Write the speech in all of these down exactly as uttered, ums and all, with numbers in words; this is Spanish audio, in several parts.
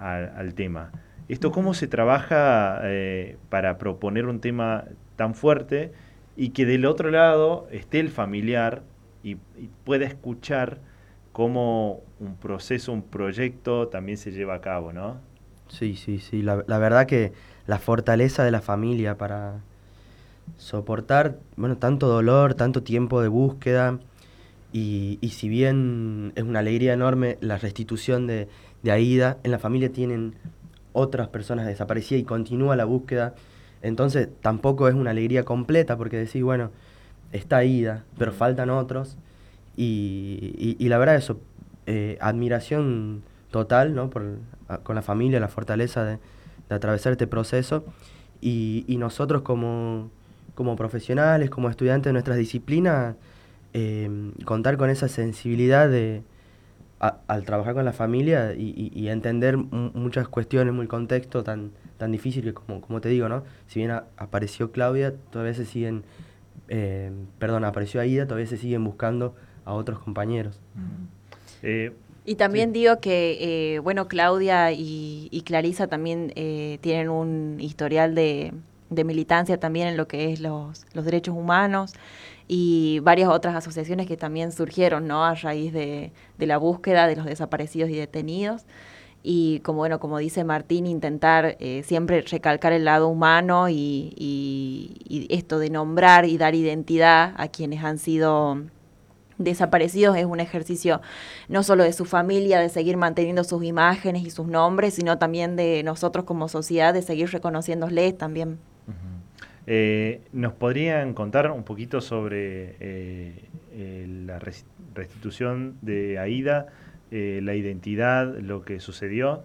a, al tema. ¿Esto cómo se trabaja eh, para proponer un tema tan fuerte y que del otro lado esté el familiar y, y pueda escuchar cómo un proceso, un proyecto también se lleva a cabo, ¿no? Sí, sí, sí. La, la verdad que la fortaleza de la familia para soportar, bueno, tanto dolor, tanto tiempo de búsqueda, y, y si bien es una alegría enorme la restitución de, de Aida, en la familia tienen otras personas desaparecidas y continúa la búsqueda, entonces tampoco es una alegría completa porque decís, bueno, está Aida, pero faltan otros, y, y, y la verdad eso, eh, admiración total, ¿no? Por, a, con la familia, la fortaleza de, de atravesar este proceso, y, y nosotros como, como profesionales, como estudiantes de nuestras disciplinas, eh, contar con esa sensibilidad de, a, al trabajar con la familia y, y, y entender m- muchas cuestiones, muy contexto tan, tan difícil que como, como te digo, ¿no? Si bien a, apareció Claudia, todavía se siguen, eh, perdón, apareció Aida, todavía se siguen buscando a otros compañeros. Uh-huh. Eh, Y también sí. digo que, eh, bueno, Claudia y, y Clarisa también eh, tienen un historial de, de militancia también en lo que es los, los derechos humanos y varias otras asociaciones que también surgieron, ¿no? A raíz de, de la búsqueda de los desaparecidos y detenidos. Y como, bueno, como dice Martín, intentar eh, siempre recalcar el lado humano y, y, y esto de nombrar y dar identidad a quienes han sido desaparecidos es un ejercicio no solo de su familia, de seguir manteniendo sus imágenes y sus nombres, sino también de nosotros como sociedad, de seguir reconociéndoles también. Uh-huh. Eh, ¿Nos podrían contar un poquito sobre eh, eh, la res- restitución de Aida, eh, la identidad, lo que sucedió?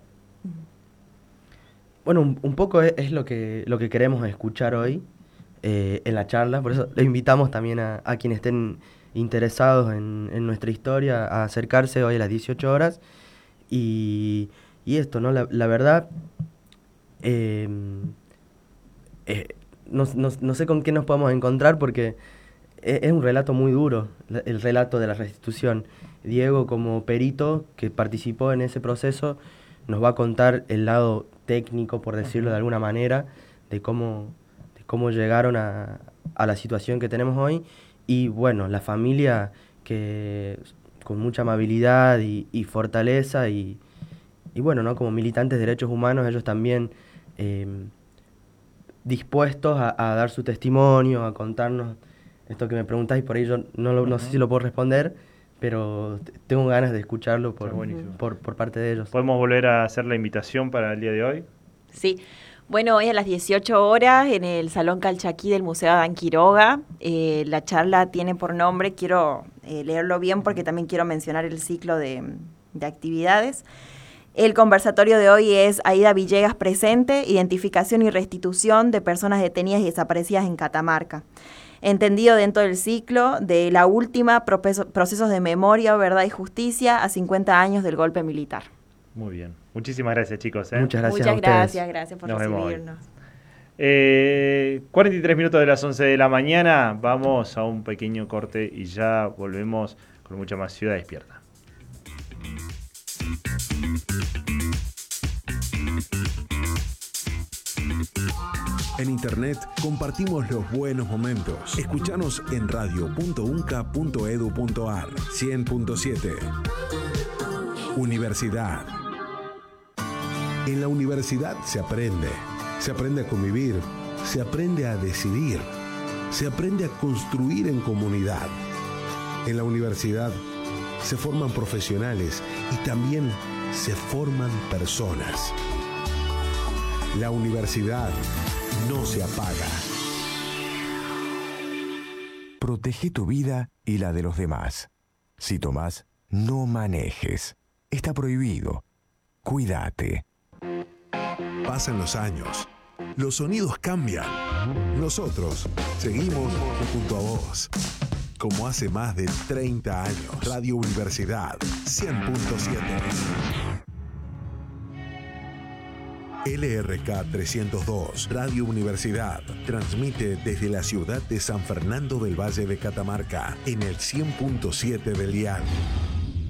Bueno, un, un poco es, es lo que, lo que queremos escuchar hoy eh, en la charla, por eso le invitamos también a, a quienes estén interesados en, en nuestra historia a acercarse hoy a las dieciocho horas. Y, y esto, ¿no? La, la verdad, eh, eh, no, no, no sé con qué nos podemos encontrar porque es, es un relato muy duro, la- el relato de la restitución. Diego, como perito que participó en ese proceso, nos va a contar el lado técnico, por decirlo de alguna manera, de cómo, de cómo llegaron a, a la situación que tenemos hoy. Y bueno, la familia que con mucha amabilidad y, y fortaleza y, y bueno, ¿no? Como militantes de derechos humanos, ellos también eh, dispuestos a, a dar su testimonio, a contarnos esto que me preguntáis, por ahí yo no, lo, no sé si lo puedo responder, pero t- tengo ganas de escucharlo por, por, por parte de ellos. ¿Podemos volver a hacer la invitación para el día de hoy? Sí, bueno, hoy a las dieciocho horas en el Salón Calchaquí del Museo Adán Quiroga. Eh, la charla tiene por nombre, quiero eh, leerlo bien porque también quiero mencionar el ciclo de, de actividades. El conversatorio de hoy es Aida Villegas presente, identificación y restitución de personas detenidas y desaparecidas en Catamarca. Entendido dentro del ciclo de la última procesos de memoria, verdad y justicia a cincuenta años del golpe militar. Muy bien. Muchísimas gracias, chicos. ¿eh? Muchas gracias Muchas a ustedes. gracias, gracias por Nos vemos hoy. recibirnos. Eh, cuarenta y tres minutos de las once de la mañana. Vamos a un pequeño corte y ya volvemos con mucha más Ciudad Despierta. En internet compartimos los buenos momentos. Escuchanos en radio punto unca punto edu punto ar cien punto siete. Universidad. En la universidad se aprende. Se aprende a convivir. Se aprende a decidir. Se aprende a construir en comunidad. En la universidad se forman profesionales y también se forman personas. La universidad no se apaga. Protege tu vida y la de los demás. Si tomás, no manejes. Está prohibido. Cuídate. Pasan los años. Los sonidos cambian. Nosotros seguimos junto a vos. Como hace más de treinta años. Radio Universidad cien punto siete. L R K trescientos dos, Radio Universidad, transmite desde la ciudad de San Fernando del Valle de Catamarca, en el cien punto siete del dial.